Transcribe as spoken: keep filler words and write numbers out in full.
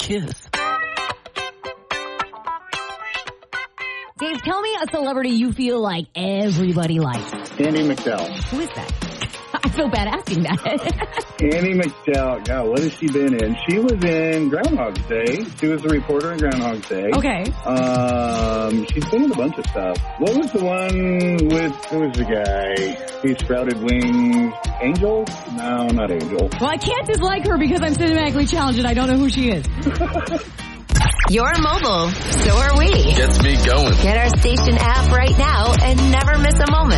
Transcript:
Kiss. Dave, tell me a celebrity you feel like everybody likes. Andie MacDowell. Who is that? I feel bad asking that. Andie MacDowell. God, what has she been in? She was in Groundhog's Day. She was a reporter in Groundhog's Day. Okay. Um, she's been in a bunch of stuff. What was the one with, who was the guy? He sprouted wings. Angel? No, not Angel. Well, I can't dislike her because I'm cinematically challenged and I don't know who she is. You're mobile. So are we. Gets me going. Get our station app right now and never miss a moment.